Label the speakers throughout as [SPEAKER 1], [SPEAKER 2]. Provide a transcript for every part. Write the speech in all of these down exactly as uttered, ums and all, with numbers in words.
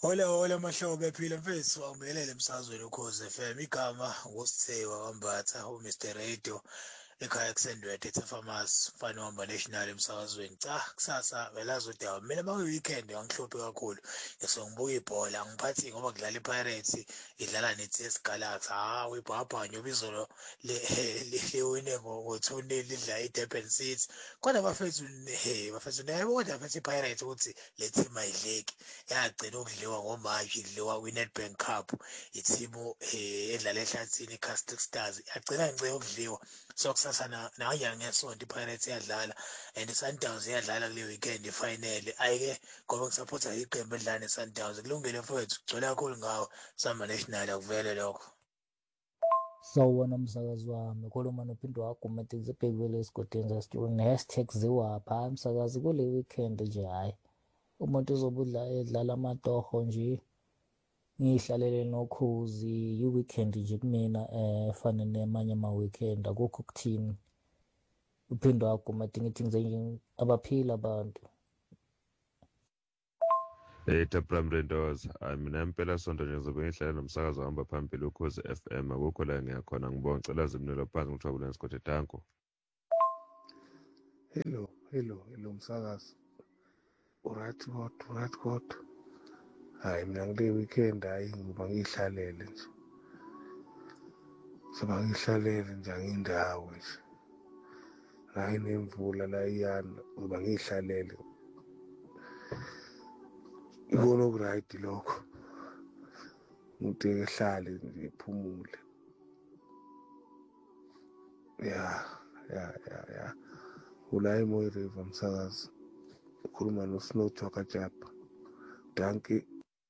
[SPEAKER 1] Hola hola mahlobo ephila mfethu awumelele emsakazweni ukhoze F M igama ngusithiwa kwambatha u Mister Radio ekhaya kusendwethe ethe pharmacy mfana wamba national emsakazweni cha kusasa velazi udawa mina ma weekend angihluphe kakhulu ngisongibuka ibhola ngiphathi ngoba kudlala iPirates idlala neT S Galaxy ha uyibhabha nyobizolo le lewine ngo two nil lidla iDurban City kodwa bafethu he bafethu nayibona bafethu iPirates ukuthi le team ayidleki yagcina ukudliwa ngomanje idliwa kwiNedbank Cup ithimu edlala ehlathini iCastle Stars yagcina ngicela ukudliwa so kusasa nanyanga ngesonto iPirates iyadlala and iSundowns iyadlala kule weekend ifinal ayike ngoba ngisupporta iqembu edlala neSundowns kulungile mfowethu gcwele kakhulu ngawo Samba National akuvele lokho.
[SPEAKER 2] Sawubona msakazi wami ukhuluma noPhinto Wagumede ngizibhekele esigodini zaStudio ne-hashtag ziwapha msakazi kule weekend nje hhayi umuntu uzobudla edlala amatoho nje ngihlalele nokhozi i-weekend nje kumina eh fana nemanye ama-weekend akukho ukuthini uPhinto Wagumede ngithi ngize nje abaphila abantu.
[SPEAKER 3] Hey Tabram Rendos, mina impela sonto nje ngizobe ngihlala nomsakazo wahamba phambili ukhozi F M akukho la ngiyakhona ngibonga ngicela zimnelo phansi ngithwabula ngesikothe tanko.
[SPEAKER 4] Hello, hello, hello msakazi. Uright kodwa, uright kodwa. Hayi mina ngile weekend hayi ngiba ngihlalele nje. Soba ngihlalele nje ngindawo nje. La inemvula la iyana ngiba ngihlalele. Ikona okuright lokho. Ngithi ngihlale nje iphumule. Ya, ya, ya, ya. Ula imoyi river msakazi. Ukhuluma noSnow Joker Japa. Dankie.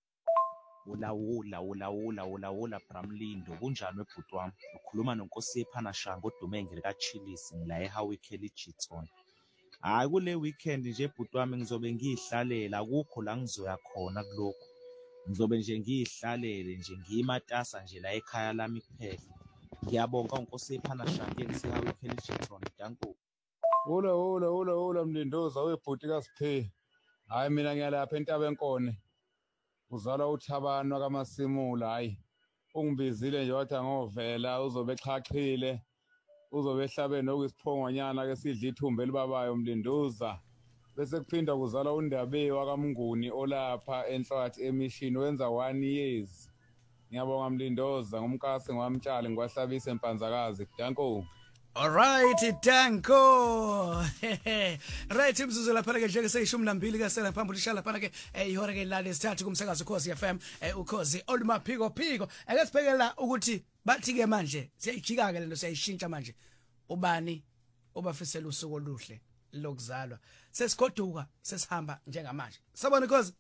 [SPEAKER 5] Ulawula ulawula ulawula Bramlindo kunjani webhuti wami ukhuluma noNkosipha Shanga odume ngilika Chillis ngila eHowikeli Jitson. Hayi kule weekend nje bhuti wami ngizobe ngiyihlalela akukho la ngizoya khona kuloko. Ngizobe nje ngiyihlalele nje ngiyimatasa nje la ekhaya lami kuphela. Ngiyabonga uNkosipha Shanga ngiseHowikeli Jitson danko.
[SPEAKER 6] Hola hola hola hola Mlindoza webhuti kaSiphe. Hayi mina ngiyalapha eNtabenkone. Uzala uThabana kaMasimula hayi. Ungibizile nje wathi angovela uzobe exhaqhile. Uzobe ehlabe nokuyisiphongonyana ke sidla ithumbe libabayo Mlindoza. Bese kuphinda kuzala uNdabe wakaMnguni olapha enhlathi emishini wenza one years. Ngiyabonga Mlindoza ngumkasi ngwamtshali ngwahlabisa empanzakazi danko.
[SPEAKER 7] Alright danko right imzuzu lapha ke nje seyishumi nambili ke sela phambili ishala phana ke ihora ke lale sithathu kumsakazo Ukhozi F M ukhozi olumaphiko phiko ake sibhekela ukuthi bathi ke manje siyayijika ke lento siyayishintsha manje ubani obafisela usuku oluhle lokuzalwa sesigoduka sesihamba njengamanje sabona Ukhozi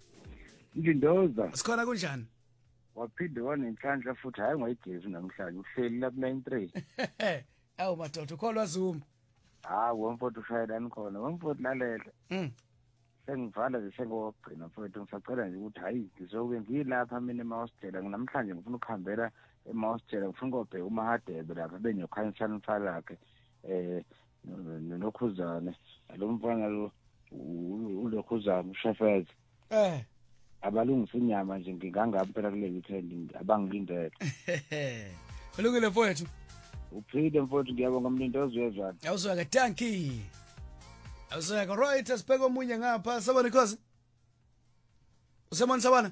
[SPEAKER 8] Mlindoza
[SPEAKER 7] sikhona kunjani
[SPEAKER 8] waphinde wanenhlanhla futhi hayi ngayigezi namhlanje uhleli la nine three
[SPEAKER 7] awu madoda ukholwa Zoom
[SPEAKER 8] ah womfowethu ushayelani khona womfowethu lalela
[SPEAKER 7] mm
[SPEAKER 8] sengivala nje sengogcina mfowethu ngisacela nje ukuthi hayi ngizoke ngilapha mina eMaustela namhlanje ngifuna ukuhambela eMaustela ngifuna ukubheka uMahadebe lapha benyokhansani falakhe eh nokhuzane lo mfana lo ulokhuzane uShefezi
[SPEAKER 7] eh
[SPEAKER 8] abalungisa inyama nje ngingangampela kule weekend abangilindele
[SPEAKER 7] kulungile mfowethu
[SPEAKER 8] uphile mfowethu ngiyabonga Mlindoza uyezwana
[SPEAKER 7] awuzwa ke danki awuzwa ke right asibheke omunye ngapha sabona Ukhozi usemona sabona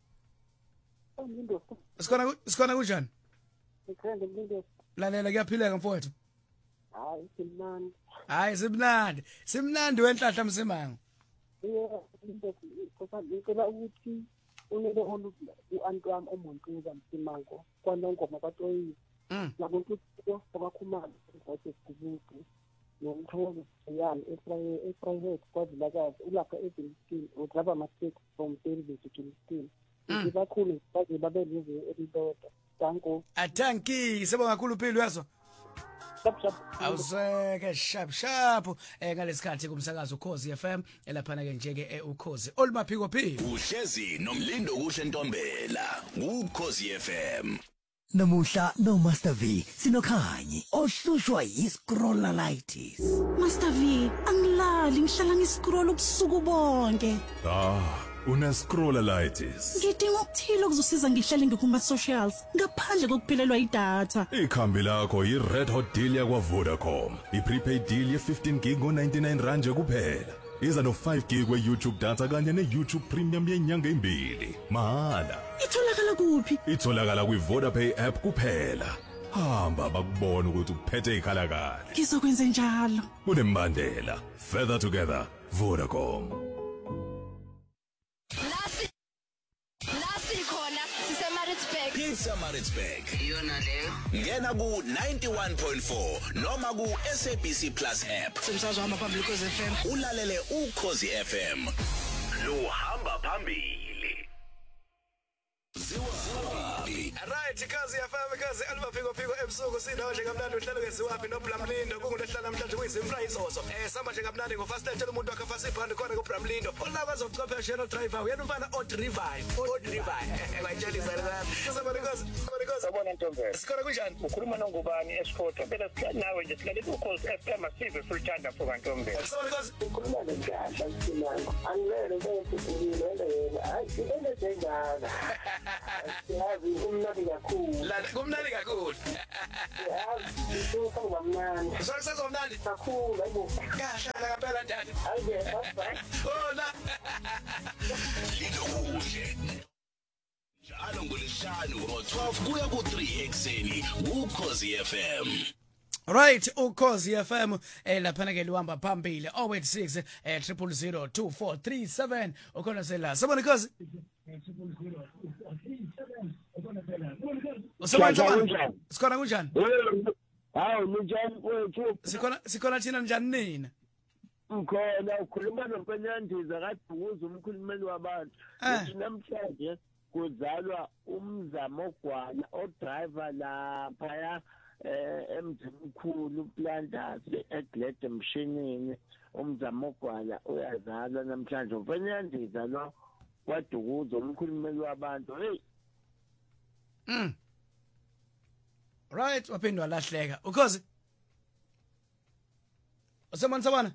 [SPEAKER 9] Mlindoza
[SPEAKER 7] sikhona sikhona kunjani
[SPEAKER 9] ngikhanda Mlindoza
[SPEAKER 7] lalela kuyaphileka mfowethu
[SPEAKER 9] hayi simnandi
[SPEAKER 7] hayi simnandi simnandi wenhlahla msimango
[SPEAKER 9] yebo Mlindoza ngicela ukuthi unele olu uAntwam omuntu Msimango kwanongoma batoyi labantu abakhumana baseSigubudu nomtholo yani eprivate kwaZilakazi ulapha eZimskin udraba mistake from service to Kimskin ngibakhulu baze babe lezi elibodwa danko
[SPEAKER 7] athanki sebo kakhulu philo yazo awuseke sharp sharp ngalesikhathi kumsakazo Ukhozi F M elaphana ke nje ke Ukhozi olumaphiko phiko
[SPEAKER 10] uhlezi nomlindo kuhle Ntombela kuKhozi F M.
[SPEAKER 11] Namuhla no Master V sinokhanyi ohlushwa yiscrollalitis.
[SPEAKER 12] Master V angilali ngihlala ngiscroll ubusuku bonke.
[SPEAKER 3] Ah
[SPEAKER 12] Una-scrolleritis.
[SPEAKER 13] Ngidinga ukuthile okuzosiza ngihlale ngikuma-socials ngaphandle kokuphelelwa idatha.
[SPEAKER 12] Ikhambi lakho yi-Red Hot Deal yakwa Vodacom. I-prepaid deal ye-fifteen gig ngo-ninety-nine rand nje kuphela. Iza no-five gig we-YouTube data kanye ne-YouTube Premium yenyanga embili. Mahala.
[SPEAKER 13] Itholakala kuphi?
[SPEAKER 12] Itholakala kwi-VodaPay app kuphela. Hamba bakubona ukuthi uphethe ikhalakala.
[SPEAKER 13] Ngizokwenza njalo.
[SPEAKER 12] Kunembandela. Further together. Vodacom.
[SPEAKER 14] Nasi Nasi khona siseMaritzburg.
[SPEAKER 10] Isamaritzburg.
[SPEAKER 14] Iyona leyo.
[SPEAKER 10] Ngena ku ninety-one point four noma ku S A B C Plus app.
[SPEAKER 7] Simsazwa hamba phambili Ukhozi F M.
[SPEAKER 10] Ulalele Ukhozi F M. Lo hamba phambili.
[SPEAKER 7] Right, ikazi ya fama ikazi alba phiko phiko ebusuku sindawo nje kamnandi uhlelo ngesiwaphi no Blamlindo kungulo hlala namhlanje kuyizimfra izozo eh samba nje kamnandi ngo fast tell umuntu wakhe fast iphandi khona ku Blamlindo olaba zobuchwepheshe driver uyena umfana od revive od revive ekwayitshela la kusaba ikazi ikazi
[SPEAKER 15] sabona Ntombela
[SPEAKER 7] sikona kunjani
[SPEAKER 15] ukhuluma nongubani eSport phela sihlala nawe nje silalela uKhozi F M asive fullthanda for Ntombela
[SPEAKER 7] kusaba ikazi
[SPEAKER 9] ukhuluma ngempahla sinalo angivele ukuthi ngiyilenda yena hayi ngilenda njengana yazi umnandi kakhulu
[SPEAKER 7] la kumnandi kakhulu
[SPEAKER 9] yazi ukhuluma mnandi
[SPEAKER 7] sasazwa mnandi
[SPEAKER 9] kakhulu ayibo
[SPEAKER 7] kahlala kaphela ndati
[SPEAKER 9] ayibe bye
[SPEAKER 7] hola
[SPEAKER 10] Lidokuhle njalo ngoleshanu ngo-twelve kuya ku-three ekseni Ukhozi F M.
[SPEAKER 7] Right, Ukhozi F M eh lapha ke luhamba phambili oh eight six eh zero zero zero two four three seven ukhona sela sabona Ukhozi Usabona njani Sikona kunjani
[SPEAKER 15] Hawu njani mfowethu
[SPEAKER 7] Sikona sikona thina njani nina
[SPEAKER 15] Ukhona ukhuluma noMpenyandiza kaDukuza umkhulumeli wabantu uthi namhlanje kuzalwa umzamo ogwana odriver lapha ya eh emkhulu planters eglede emshinini umzamo ogwala uyazalwa namhlanje uMpenyandiza lo waDukuza umkhulumeli wabantu hey
[SPEAKER 7] Mm Right waphindwa lahleka Ukhozi Usemani sabana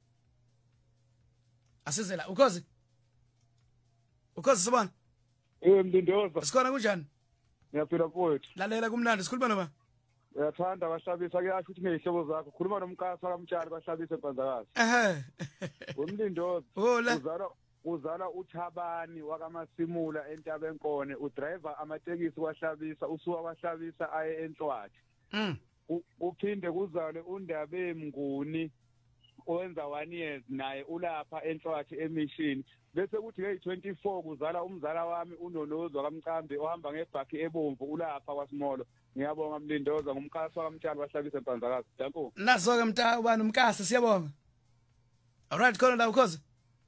[SPEAKER 7] Asizela Ukhozi Ukhozi sabana
[SPEAKER 6] Eh Mlindoza
[SPEAKER 7] Sikona kunjani
[SPEAKER 6] Ngiyaphila mfowethu
[SPEAKER 7] Lalela kumnandi sikhuluma noma
[SPEAKER 6] Uyathanda abahlabisa ke asho ukuthi ngeyihlobo zakho khuluma nomkasa kamtshali bahlabisa eBanzakazi
[SPEAKER 7] Ehhe
[SPEAKER 6] Umlindoza
[SPEAKER 7] Hola
[SPEAKER 6] uzala uzala uThabani wakamasimula eNtabenkone udriver amatekisi kwahlabisa usuka kwahlabisa aye eNhlwathi
[SPEAKER 7] Mm
[SPEAKER 6] uphinde kuzale undabe Mnguni owenza one years naye ulapha eNhlwathi emission bese kuthi ke twenty-four kuzala umzala wami uNonozwa kaMcambi ohamba ngebhakhi ebomvu ulapha kwaSimolo ngiyabonga Mlindoza ngumkhaso kamtshali wahlabisa eBanzakazi danko
[SPEAKER 7] nazo ke mta ubani umkasa siyabonga Alright khona la Ukhozi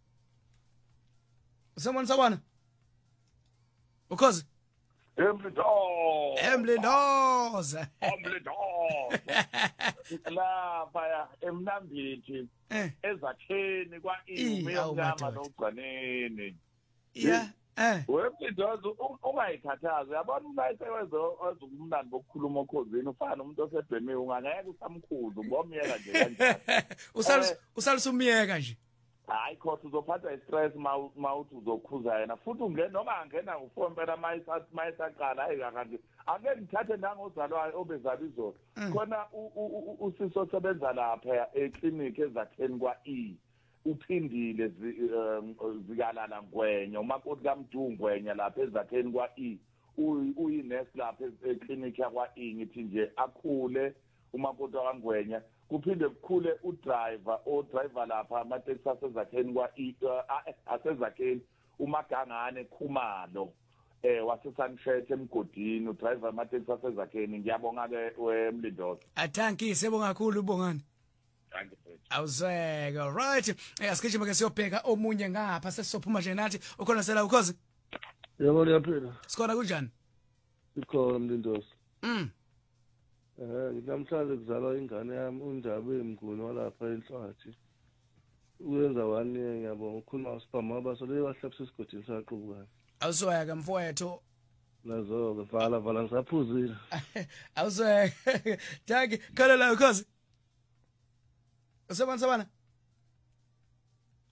[SPEAKER 7] Usemani sabana Ukhozi
[SPEAKER 15] Emlindoza
[SPEAKER 7] Emlindoza
[SPEAKER 15] Emlindoza lapha ya emnambithi ezakheni kwa iyumnyama nogcaneni
[SPEAKER 7] yeah eh
[SPEAKER 15] wemlindoza ungayikhathazi yabona unayisewezo ozokumnandi bokukhuluma okhozini ufana umuntu osebhemi ungangeke usamkhuza ngomyeka nje kanjani
[SPEAKER 7] usal usalusumiyeka nje
[SPEAKER 15] hayi khothi uzophatha istress mawuthi uzokhuza yena futhi ungena noma angena ufompela mayisa mayisaqala hayi kanti ake ngithathe nangozalwayo obezala izolo khona usiso sebenza lapha eclinic ezakheni kwa E uphindile zikalala ngwenya umakoti kaMdungwenya lapha ezakheni kwa E uyinurse lapha eclinic yakwa E ngithi nje akhule umakoti kaNgwenya kuphinde kukhule udriver o driver lapha amateksi asezakheni kwa asezakheni uMagangane Khumalo eh waseSunshed emgodini udriver amateksi asezakheni ngiyabonga ke weMlindoza
[SPEAKER 7] athankise ebonga kakhulu ubongani
[SPEAKER 15] thank you
[SPEAKER 7] awuzeka right eh asikijima ke siyobheka omunye ngapha sesizophuma nje nathi ukhona sela Ukhozi
[SPEAKER 4] yebo liyaphila
[SPEAKER 7] sikona kunjani
[SPEAKER 4] ikhona Mlindoza
[SPEAKER 7] mm
[SPEAKER 4] Eh namhlanje kuzalwa ingane yami uNdabe Mnguni walapha eNhlwathi uyenza one year ngiyabonga ukhuluma uSipama abaso le wahlabisa isigodini saqhubukana
[SPEAKER 7] awuzweka mfowethu
[SPEAKER 4] nazo ke vala vala ngisaphuzile
[SPEAKER 7] awuzweka thank you khona la Ukhozi Usebona sabana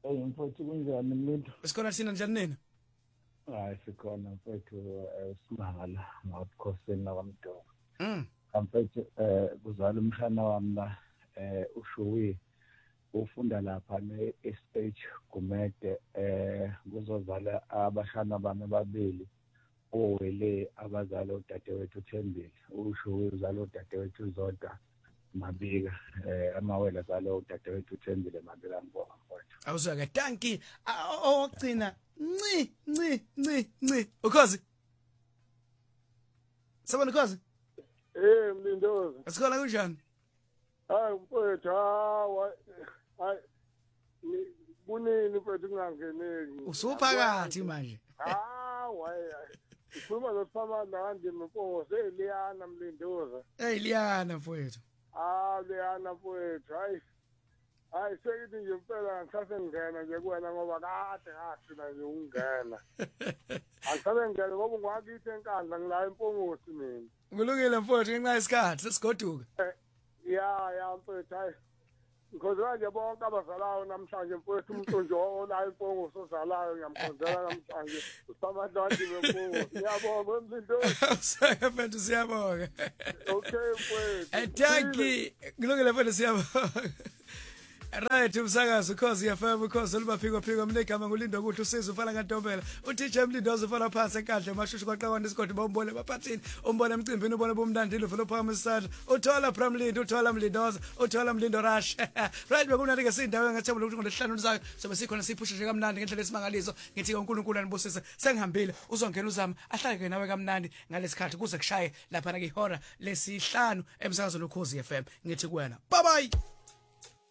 [SPEAKER 16] Hey mfowethu kunjani Mlindo?
[SPEAKER 7] Sikhona thina njani nina?
[SPEAKER 16] Hayi sikhona mfowethu Simangala ngabukhosini nakwamdoko.
[SPEAKER 7] Mm.
[SPEAKER 16] Mfowethu eh kuzala umshana wami la eh uShuwi ufunda lapha ne-S H Gumede eh kuzozala abashana bami ababili owele abazali odadewethu Thembile uShuwi uzala odadewethu Zodwa Mabika eh amawela zala odadewethu Thembile Mabika ngibonga mfowethu.
[SPEAKER 7] Awuzake tanki ogcina nci nci nci nci ukhozi Sabona ukhozi
[SPEAKER 17] Eh Mlindozi
[SPEAKER 7] Asikhona kunjani
[SPEAKER 17] Hayi mfowethu hawa hayi kunini mfowethu kungangeneki
[SPEAKER 7] Usuphakathi manje
[SPEAKER 17] Ah wayi Ukhuluma losifama nandi mfowethu seliyana Mlindozi
[SPEAKER 7] Hey liyana mfowethu
[SPEAKER 17] Ah liyana mfowethu hayi Hayi sekithi nje impela ngisase ngena nje kuwena ngoba kade ngathina nje ungena. Angisabe ngene ngoba ngwakithi enkandla ngila impongosi mina.
[SPEAKER 7] Kulungile mfowethu ngenxa isikhathi sesigoduka.
[SPEAKER 17] Ya ya mfowethu hayi. Ngikhoza nje bonke abazalayo namhlanje mfowethu umuntu nje ola impongosi ozalayo ngiyamkhonzela namhlanje. Usamadlandi bempongosi. Ngiyabonga Mlindozi.
[SPEAKER 7] Saka mfowethu siyabonga.
[SPEAKER 17] Okay mfowethu.
[SPEAKER 7] Etaki kulungile mfowethu siyabonga. Right umsakazo Khosi F M Khosi lubaphiko phiko mnegama ngulindo ukuthi usizo ufana kaNtombela uthi J Mlindozi ufana phansi enkandla emashushu kwaqakwana isigodi bawumbone baphathini umbone emcimbini ubone bomndandile uvela phakathi isandla uthola Pramlindo uthola Mlindozi uthola Mlindo Rush right bekunati ke sindawo ngathemba ukuthi ngolesihlanu zayo sobe sikhona siphusha nje kamnandi ngendlela esimangaliso ngithi uNkulunkulu anibusise sengihambile uzongena uzama ahlale ke nawe kamnandi ngalesikhathi kuze kushaye lapha na ke ihora lesihlanu emsakazweni Khosi F M ngithi kuwena bye bye.